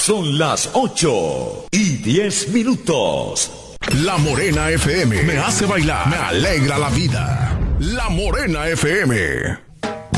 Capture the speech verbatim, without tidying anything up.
Son las ocho y diez minutos. La Morena F M me hace bailar, me alegra la vida. La Morena F M.